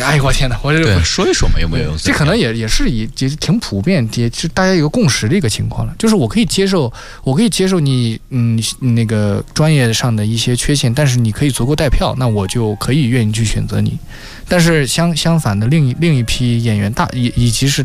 哎呦我天哪，我对说一说嘛，有没有？ 这可能也是挺普遍，也是大家有个共识的一个情况了，就是我可以接受你那个专业上的一些缺陷，但是你可以足够带票，那我就可以愿意去选择你。但是相反的另一批演员以及是